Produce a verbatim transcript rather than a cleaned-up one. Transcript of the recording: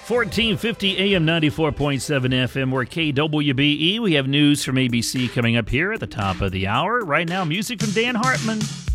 fourteen fifty A M ninety-four point seven F M or K W B E. We have news from A B C coming up here at the top of the hour. Right now, music from Dan Hartman.